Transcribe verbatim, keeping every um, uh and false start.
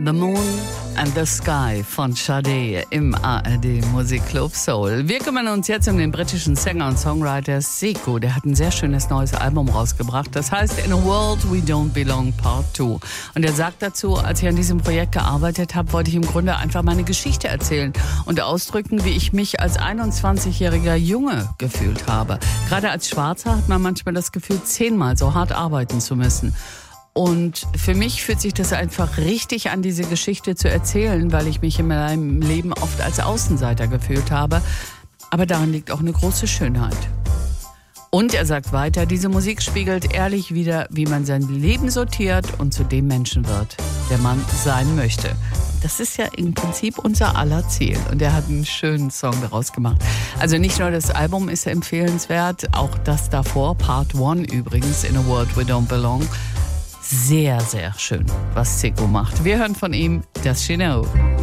The Moon and the Sky von Sade im A R D Musikclub Soul. Wir kümmern uns jetzt um den britischen Sänger und Songwriter Sekou. Der hat ein sehr schönes neues Album rausgebracht. Das heißt In a World We Don't Belong Part zwei. Und er sagt dazu, als ich an diesem Projekt gearbeitet habe, wollte ich im Grunde einfach meine Geschichte erzählen und ausdrücken, wie ich mich als einundzwanzigjähriger Junge gefühlt habe. Gerade als Schwarzer hat man manchmal das Gefühl, zehnmal so hart arbeiten zu müssen. Und für mich fühlt sich das einfach richtig an, diese Geschichte zu erzählen, weil ich mich in meinem Leben oft als Außenseiter gefühlt habe. Aber darin liegt auch eine große Schönheit. Und er sagt weiter, diese Musik spiegelt ehrlich wider, wie man sein Leben sortiert und zu dem Menschen wird, der man sein möchte. Das ist ja im Prinzip unser aller Ziel. Und er hat einen schönen Song daraus gemacht. Also nicht nur das Album ist empfehlenswert, auch das davor, Part eins übrigens, In a World We Don't Belong. Sehr, sehr schön, was Sekou macht. Wir hören von ihm das She Know.